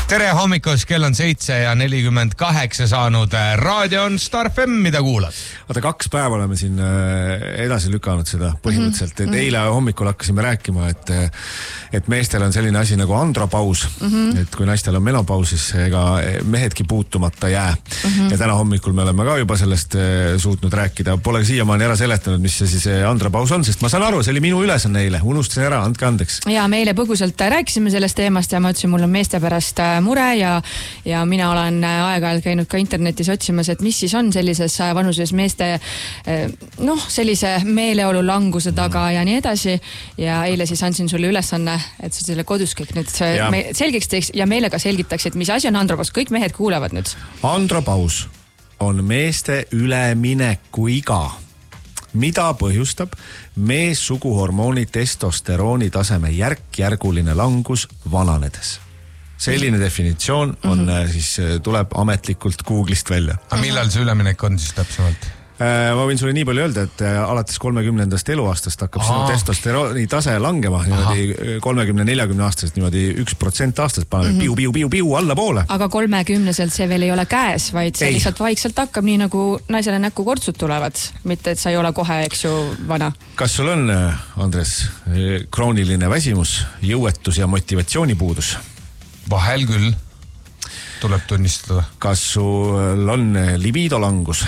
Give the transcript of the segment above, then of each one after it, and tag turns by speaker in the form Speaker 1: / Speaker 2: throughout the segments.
Speaker 1: Tere hommikust, kell on 7:48 saanud. Raadio on Star FM, mida kuulad?
Speaker 2: Oota, 2 päeva oleme siin edasi lükanud seda põhimõtteliselt. Et eile hommikul hakkasime rääkima, et meestel on selline asi nagu andropaus. Et kui naistel on menopaus, siis ega mehedki puutumata jää. Ja täna hommikul me oleme ka juba sellest suutnud rääkida. Pole siiamaani ära seletanud, mis see siis andropaus on, sest ma saan aru, see oli minu ülesanne eile. Unustasin ära, andke andeks.
Speaker 3: Ja me eile põgusalt rääkisime sellest teemast ja ma ütlesin, mul on meeste pärast mure ja mina olen aeg-ajalt käinud ka internetis otsimas, et mis siis on sellises vanuses meeste sellise meeleolu languse taga ja nii edasi. Ja eile siis andsin sulle ülesanne, et sa selle kodus kõik nüüd selgiks teeks ja meile ka selgitaksid, mis asi on andropaus. Kõik mehed kuulevad nüüd.
Speaker 2: Andropaus on meeste üleminekuiga, mida põhjustab meessuguhormooni testosterooni taseme järk-järguline langus vananedes. Selline definitsioon on siis tuleb ametlikult Google'ist välja.
Speaker 1: Aga millal see üleminek on siis täpsemalt?
Speaker 2: Ma võin sulle nii palju öelda, et alates 30. eluaastast hakkab sinu testosterooni tase langema. 30-40 aastasest niimoodi 1% aastas paneme piu alla poole.
Speaker 3: Aga 30-selt see veel ei ole käes, vaid see lihtsalt vaikselt hakkab nii nagu naisele näkku kortsud tulevad. Mitte, et sa ei ole kohe, eks ju, vana. Kas
Speaker 2: sul on, Andres, krooniline väsimus, jõuetus ja motivatsioonipuudus?
Speaker 1: Vahel küll, tuleb tunnistada.
Speaker 2: Kas sul on libidolangus?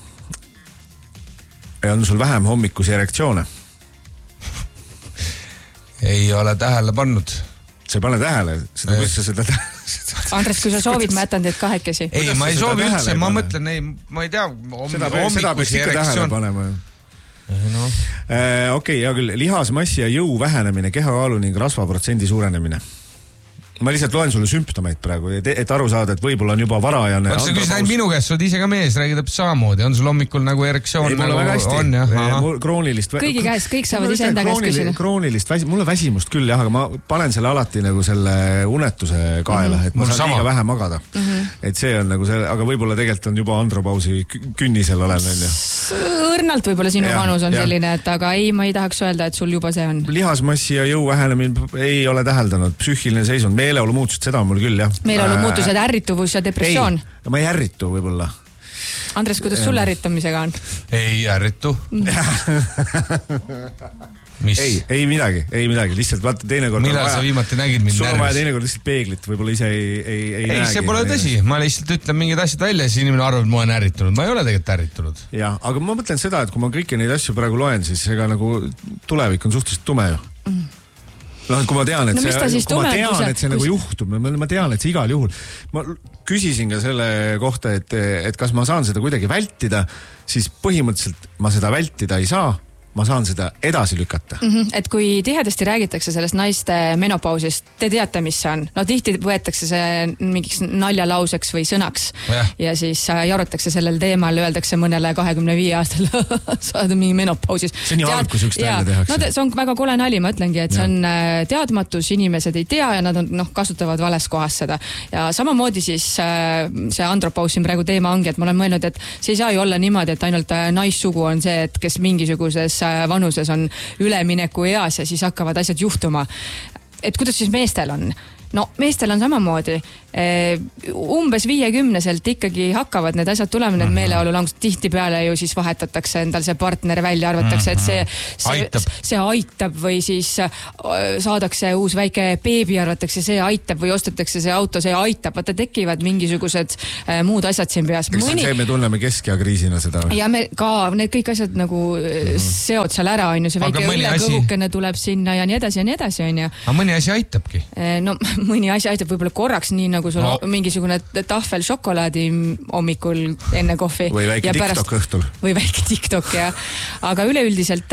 Speaker 2: On sul vähem hommikusi erektsioone?
Speaker 1: Ei ole tähele pannud.
Speaker 2: Sa ei pane tähele? Kuidas sa seda
Speaker 3: Andres, kui sa soovid, ma jätan teid kahekesi.
Speaker 1: Ei, ma ei soovi üldse, ma mõtlen, ma ei tea,
Speaker 2: seda peaks ikka tähele panema. Okei, hea küll. Lihasmassi ja jõu vähenemine, kehakaalu ning rasvaprotsendi suurenemine. Ma lihtsalt loen sulle sümptomeid praegu, et aru saada, et võib-olla on juba varajane.
Speaker 1: Sa küsid ainult minu käest, sa oled ise ka mees, räägid samamoodi. On sul hommikul nagu erektsioon?
Speaker 2: Ei, mulle väga hästi. Kroonilist...
Speaker 3: Kõigi käest, kõik saavad ise enda käest küsida.
Speaker 2: Kroonilist, mulle väsimust küll, jah, aga ma panen selle alati nagu selle unetuse kaela, et ma saan liiga vähe magada. Et see on nagu see, aga võib-olla tegelikult on juba andropausi künnisel olen.
Speaker 3: Õrnalt võib-olla sinu vanus on selline, et aga ei, ma ei tahaks öelda, et sul juba see on.
Speaker 2: Lihasmassi ja jõu vähenemine ei ole täheldanud. Psüühiline seisund, meeleolu muutused, seda on mul küll, jah. Meeleolu
Speaker 3: muutused, ärrituvus ja depressioon.
Speaker 2: Ei, ma ei ärritu võib-olla.
Speaker 3: Andres, kuidas sul ärritamisega on?
Speaker 1: Ei ärritu.
Speaker 2: Ei midagi, lihtsalt vaata teinekord.
Speaker 1: Millal sa viimati nägid mind
Speaker 2: närvis? Sul on vaja teinekord lihtsalt peeglit, võib-olla ise ei näegi.
Speaker 1: Ei, see pole tõsi, ma lihtsalt ütlen mingid asjad välja ja siis inimene arvab, et ma olen ärritunud. Ma ei ole tegelikult ärritunud.
Speaker 2: Jah, aga ma mõtlen seda, et kui ma kõiki neid asju praegu loen, siis ega nagu tulevik on suhteliselt tume ju. Kui ma tean, et see nagu juhtub, ma tean, et see igal juhul. Ma küsisin ka selle kohta, et kas ma saan seda kuidagi vältida, siis põhimõtteliselt ma seda vältida ei saa. Ma saan seda edasi lükata.
Speaker 3: Et kui tihedasti räägitakse sellest naiste menopausist, te teate, mis see on. No tihti võetakse see mingiks naljalauseks või sõnaks ja siis jauratakse sellel teemal, öeldakse mõnele 25 aastal saada mingi menopausis.
Speaker 2: See on nii halb, kui sükst välja tehakse.
Speaker 3: No see on väga kole nali, ma ütlengi, et see on teadmatus, inimesed ei tea ja nad kasutavad vales kohas seda. Ja samamoodi siis see andropaus siin praegu teema ongi, et ma olen mõelnud, et see ei saa ju olla niimoodi, et ainult naissugu on see, et kes mingisuguses vanuses on ülemineku eas ja siis hakkavad asjad juhtuma. Et kuidas siis meestel on? No meestel on samamoodi. Umbes 50-selt ikkagi hakkavad need asjad tulema, need meeleolu langus. Tihti peale ju siis vahetatakse endal see partner välja, arvatakse, et see aitab või siis saadakse uus väike beebi, arvatakse, see aitab või ostetakse see auto, see aitab. Vaata tekivad mingisugused muud asjad siin peas.
Speaker 2: Me tunneme keskjakriisina seda.
Speaker 3: Ja me ka need kõik asjad nagu seod seal ära, on ju, see väike ülekõhukene tuleb sinna ja nii edasi, on ju.
Speaker 1: Aga mõni asi aitabki?
Speaker 3: No mõni asi aitab võib-olla korraks, nii nagu sul mingisugune tahvel šokolaadi hommikul enne kohvi.
Speaker 2: Või väike TikTok õhtul.
Speaker 3: Või väike TikTok, jah. Aga üleüldiselt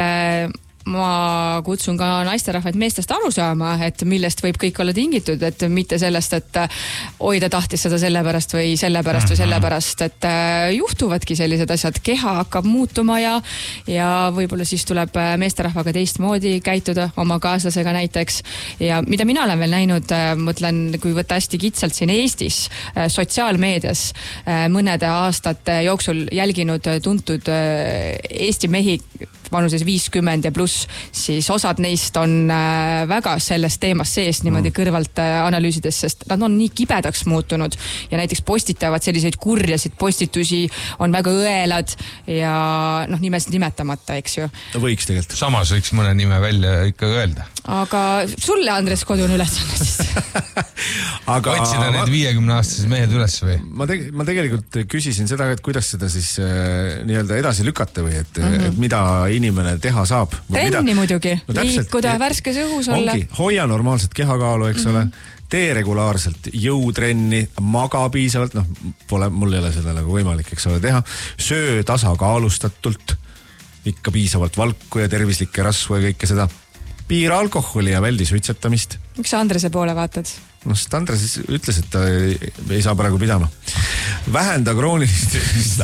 Speaker 3: ma kutsun ka naisterahvaid meestest aru saama, et millest võib kõik olla tingitud, et mitte sellest, et oi, ta tahtis seda sellepärast või sellepärast, et juhtuvadki sellised asjad, keha hakkab muutuma ja võib-olla siis tuleb meesterahvaga teistmoodi käituda oma kaaslasega näiteks. Ja mida mina olen veel näinud, mõtlen, kui võtta hästi kitsalt siin Eestis, sotsiaalmeedias mõnede aastate jooksul jälginud tuntud Eesti mehi just vanuses 50 ja pluss, siis osad neist on väga selles teemas sees niimoodi kõrvalt analüüsides, sest nad on nii kibedaks muutunud ja näiteks postitavad selliseid kurjasid postitusi, on väga õelad ja nimesid nimetamata, eks ju.
Speaker 2: Võiks tegelikult.
Speaker 1: Samas võiks mõne nime välja ikka öelda.
Speaker 3: Aga sulle, Andres, kodune ülesanne siis.
Speaker 1: Otsida need 50-aastased mehed üles või?
Speaker 2: Ma tegelikult küsisin seda, et kuidas seda siis nii-öelda edasi lükata või et mida inimene teha saab.
Speaker 3: Trenni muidugi, liikuda värskes õhus olla.
Speaker 2: Hoia normaalset kehakaalu, eks ole. Tee regulaarselt jõutrenni, maga piisavalt, mul ei ole seda nagu võimalik, eks ole, teha. Söö tasakaalustatult, ikka piisavalt valku ja tervislikke rasvu ja kõike seda. Piira alkoholi ja väldi suitsetamist.
Speaker 3: Miks sa Andrese poole vaatad?
Speaker 2: Sest Andres ütles, et ta ei saa praegu pidama. Vähenda kroonilist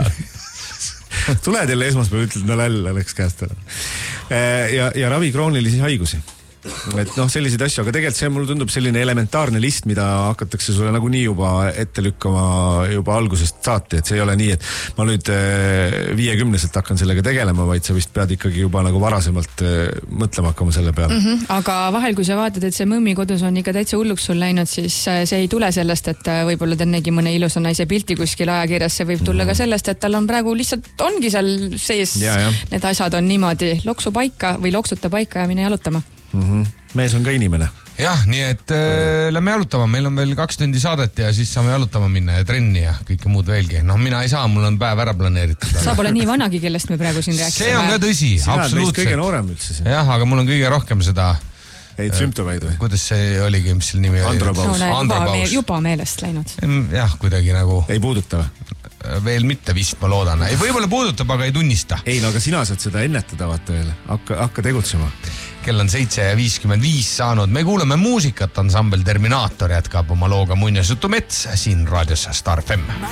Speaker 2: Tule teile esmaspäev, ütled, läll läks käest ära. Ja ravi kroonilisi haigusi. Et selliseid asju, aga tegelikult see mulle tundub selline elementaarne list, mida hakatakse sulle nagunii juba ette lükkama juba algusest saati, et see ei ole nii, et ma nüüd 50-selt hakkan sellega tegelema, vaid sa vist pead ikkagi juba nagu varasemalt mõtlema hakkama selle peale.
Speaker 3: Aga vahel, kui sa vaatad, et see mõmmi kodus on ikka täitsa hulluks sul läinud, siis see ei tule sellest, et võib-olla tennegi mõne ilusa naise pilti kuskil ajakirjas, see võib tulla ka sellest, et tal on praegu lihtsalt ongi seal sees need asjad on niimoodi loksu paika või loksuta paika ja mine jalutama.
Speaker 2: Mees on ka inimene.
Speaker 1: Jah, nii et lähme jalutama, meil on veel 2 tundi saadet ja siis saame jalutama minna ja trenni ja kõike muud veelgi. Mina ei saa, mul on päev ära planeeritud.
Speaker 3: Sa pole nii vanagi, kellest me praegu siin rääksime.
Speaker 1: See on ka tõsi, absoluutselt.
Speaker 2: Kõige noorem üldse.
Speaker 1: Jah, aga mul on kõige rohkem seda...
Speaker 2: Neid sümptomeid või?
Speaker 1: Kuidas see oligi, mis selle nimi oli?
Speaker 2: Andropaus.
Speaker 3: Juba meelest läinud.
Speaker 1: Jah, kuidagi nagu...
Speaker 2: Ei puuduta või?
Speaker 1: Veel mitte vist, ma loodan. Võib-olla puudutab, aga ei tunnista.
Speaker 2: Ei, aga sina saad seda ennetada, vaata veel. Hakka tegutsema.
Speaker 1: Kell on 7:55 saanud. Me kuuleme muusikat, ansambel Terminaator jätkab oma looga Muinasjutu mets siin raadios Star FM.